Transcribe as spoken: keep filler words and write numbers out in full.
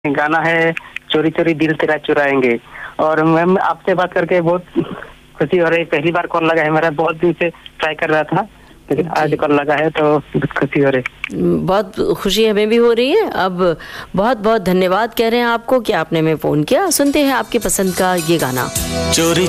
गाना है चोरी चोरी दिल तेरा चुराएंगे। और मैम आपसे बात करके बहुत खुशी हो रही, पहली बार कॉल लगा है मेरा, बहुत दिन से ट्राई कर रहा था लेकिन आज कॉल लगा है तो बहुत खुशी हो रही। बहुत खुशी हमें भी हो रही है। अब बहुत बहुत धन्यवाद कह रहे हैं आपको कि आपने हमें फ़ोन किया। सुनते हैं आपके पसंद का ये गाना। चोरी